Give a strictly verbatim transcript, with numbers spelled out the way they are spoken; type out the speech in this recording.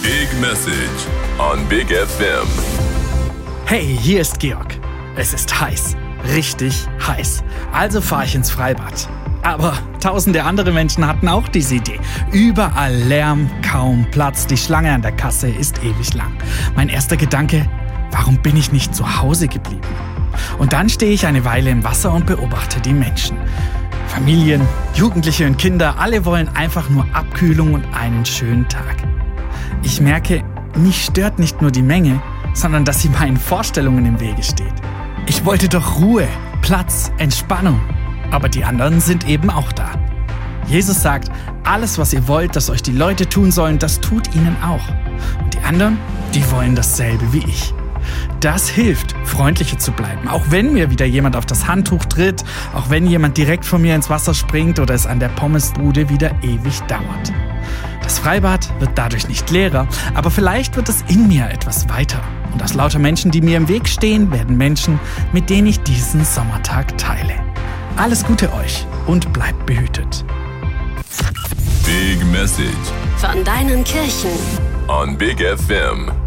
Big Message on Big F M. Hey, hier ist Georg. Es ist heiß. Richtig heiß. Also fahre ich ins Freibad. Aber tausende andere Menschen hatten auch diese Idee. Überall Lärm, kaum Platz. Die Schlange an der Kasse ist ewig lang. Mein erster Gedanke, warum bin ich nicht zu Hause geblieben? Und dann stehe ich eine Weile im Wasser und beobachte die Menschen. Familien, Jugendliche und Kinder, alle wollen einfach nur Abkühlung und einen schönen Tag. Ich merke, mich stört nicht nur die Menge, sondern dass sie meinen Vorstellungen im Wege steht. Ich wollte doch Ruhe, Platz, Entspannung. Aber die anderen sind eben auch da. Jesus sagt, alles, was ihr wollt, dass euch die Leute tun sollen, das tut ihnen auch. Und die anderen, die wollen dasselbe wie ich. Das hilft, freundlicher zu bleiben, auch wenn mir wieder jemand auf das Handtuch tritt, auch wenn jemand direkt von mir ins Wasser springt oder es an der Pommesbude wieder ewig dauert. Das Freibad wird dadurch nicht leerer, aber vielleicht wird es in mir etwas weiter. Und aus lauter Menschen, die mir im Weg stehen, werden Menschen, mit denen ich diesen Sommertag teile. Alles Gute euch und bleibt behütet. Big Message von deinen Kirchen on Big F M.